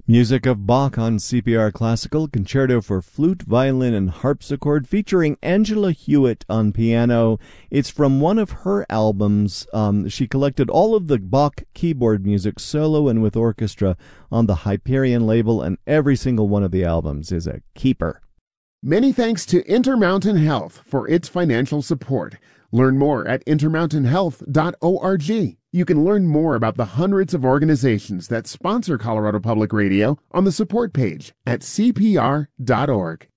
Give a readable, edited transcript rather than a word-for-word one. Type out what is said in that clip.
Music of Bach on CPR Classical, Concerto for Flute, Violin, and Harpsichord, featuring Angela Hewitt on piano. It's from one of her albums. She collected all of the Bach keyboard music, solo and with orchestra, on the Hyperion label, and every single one of the albums is a keeper. Many thanks to Intermountain Health for its financial support. Learn more at intermountainhealth.org. You can learn more about the hundreds of organizations that sponsor Colorado Public Radio on the support page at cpr.org.